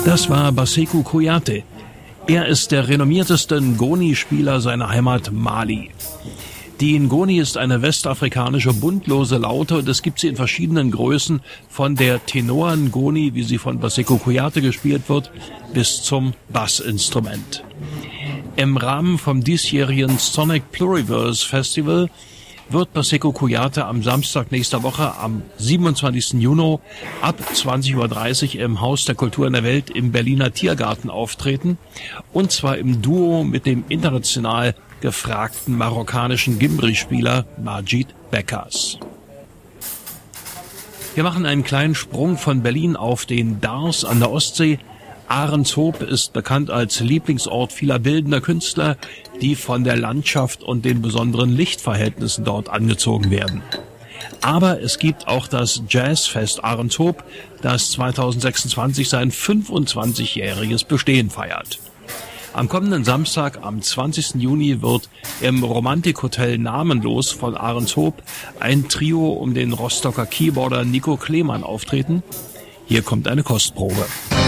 Das war Bassekou Kouyate. Er ist der renommierteste Ngoni-Spieler seiner Heimat Mali. Die Ngoni ist eine westafrikanische buntlose Laute und es gibt sie in verschiedenen Größen, von der Tenor Ngoni, wie sie von Bassekou Kouyate gespielt wird, bis zum Bassinstrument. Im Rahmen vom diesjährigen Sonic Pluriverse Festival wird Bassekou Kouyate am Samstag nächster Woche, am 27. Juni, ab 20:30 Uhr im Haus der Kultur in der Welt im Berliner Tiergarten auftreten, und zwar im Duo mit dem international gefragten marokkanischen Gimbri-Spieler Majid Bekas. Wir machen einen kleinen Sprung von Berlin auf den Dars an der Ostsee. Ahrenshoop ist bekannt als Lieblingsort vieler bildender Künstler, die von der Landschaft und den besonderen Lichtverhältnissen dort angezogen werden. Aber es gibt auch das Jazzfest Ahrenshoop, das 2026 sein 25-jähriges Bestehen feiert. Am kommenden Samstag, am 20. Juni, wird im Romantikhotel Namenlos von Ahrenshoop ein Trio um den Rostocker Keyboarder Nico Klemann auftreten. Hier kommt eine Kostprobe.